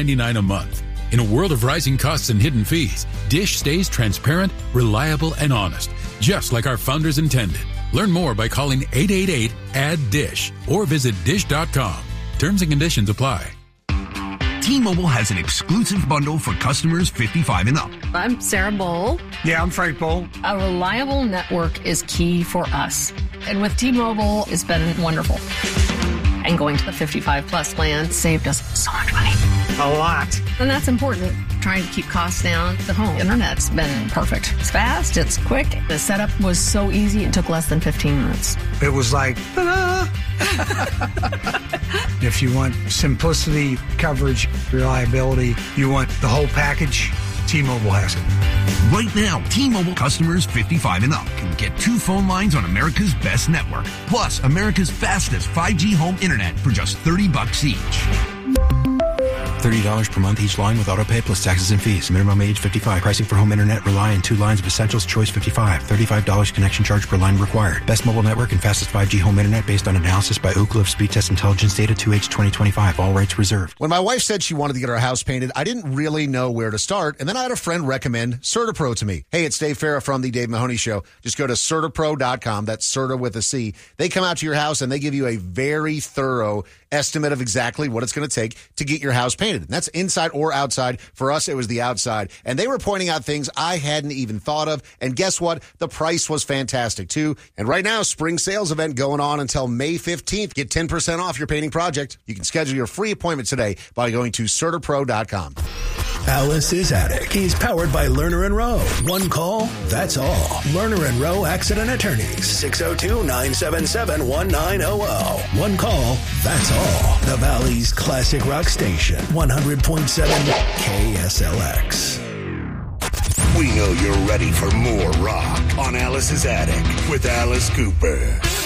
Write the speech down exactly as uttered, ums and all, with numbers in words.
ninety-nine dollars a month. In a world of rising costs and hidden fees, Dish stays transparent, reliable, and honest, just like our founders intended. Learn more by calling eight eight eight, A D D I S H or visit dish dot com. Terms and conditions apply. T-Mobile has an exclusive bundle for customers fifty-five and up. I'm Sarah Bowl. Yeah, I'm Frank Bowl. A reliable network is key for us. And with T-Mobile, it's been wonderful. And going to the fifty-five plus plan saved us so much money. A lot. And that's important. Trying to keep costs down. The home internet's been perfect. It's fast. It's quick. The setup was so easy. It took less than fifteen minutes. It was like, ta-da! If you want simplicity, coverage, reliability, you want the whole package, T-Mobile has it. Right now, T-Mobile customers fifty-five and up can get two phone lines on America's best network, plus America's fastest five G home internet for just thirty bucks each. thirty dollars per month each line with autopay plus taxes and fees. Minimum age fifty-five. Pricing for home internet rely on two lines of essentials. Choice fifty-five. thirty-five dollars connection charge per line required. Best mobile network and fastest five G home internet based on analysis by Ookla of Speed Test Intelligence data two H twenty twenty-five. All rights reserved. When my wife said she wanted to get her house painted, I didn't really know where to start. And then I had a friend recommend CertaPro to me. Hey, it's Dave Farah from the Dave Mahoney Show. Just go to Certa Pro dot com. That's Certa with a C. They come out to your house and they give you a very thorough estimate of exactly what it's going to take to get your house painted. And that's inside or outside. For us, it was the outside. And they were pointing out things I hadn't even thought of. And guess what? The price was fantastic, too. And right now, spring sales event going on until May fifteenth. Get ten percent off your painting project. You can schedule your free appointment today by going to Certa Pro dot com. Alice's Attic is powered by Lerner and Rowe. One call, that's all. Lerner and Rowe Accident Attorneys. six oh two, nine seven seven, one nine oh oh. One call, that's all. The Valley's classic rock station. one hundred point seven K S L X. We know you're ready for more rock on Alice's Attic with Alice Cooper.